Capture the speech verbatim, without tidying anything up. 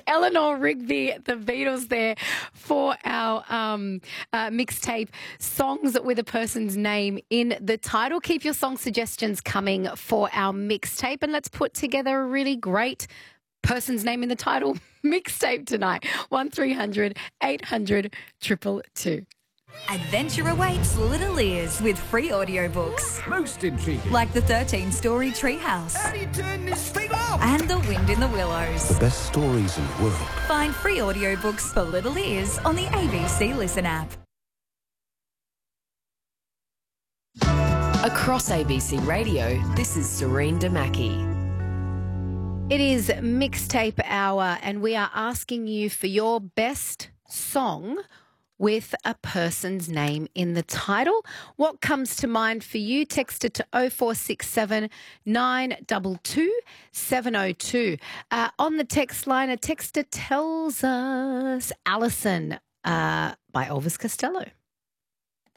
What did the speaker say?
Eleanor Rigby, the Beatles there for our um, uh, mixtape, songs with a person's name in the title. Keep your song suggestions coming for our mixtape, and let's put together a really great person's name in the title mixtape tonight. one three hundred eight hundred two two two. Adventure awaits little ears with free audiobooks. Most intriguing. Like the thirteen-story Treehouse. How do you turn this thing off? And The Wind in the Willows. The best stories in the world. Find free audiobooks for little ears on the A B C Listen app. Across A B C Radio, this is Serene Damaki. It is Mixtape Hour, and we are asking you for your best song with a person's name in the title. What comes to mind for you? Text it to oh four six seven, nine two two, seven oh two. Uh, on the text line, a texter tells us Alison uh, by Elvis Costello.